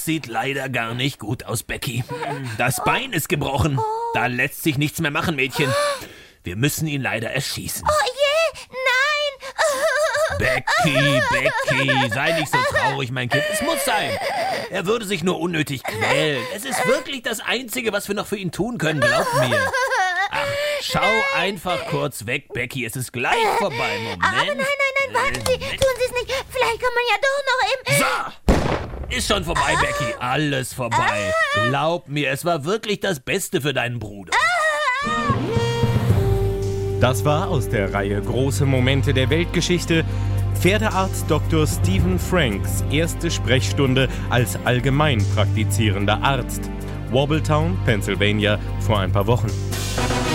Das sieht leider gar nicht gut aus, Becky. Das Bein ist gebrochen. Da lässt sich nichts mehr machen, Mädchen. Wir müssen ihn leider erschießen. Oh je, nein! Becky, sei nicht so traurig, mein Kind. Es muss sein. Er würde sich nur unnötig quälen. Es ist wirklich das Einzige, was wir noch für ihn tun können, glaub mir. Ach, schau einfach kurz weg, Becky. Es ist gleich vorbei. Moment. Aber nein, warten Sie, tun Sie es nicht. Vielleicht kann man ja doch noch So, ist schon vorbei, Becky. Alles vorbei. Glaub mir, es war wirklich das Beste für deinen Bruder. Das war aus der Reihe Große Momente der Weltgeschichte Pferdearzt Dr. Stephen Franks erste Sprechstunde als allgemein praktizierender Arzt. Wobbletown, Pennsylvania, vor ein paar Wochen.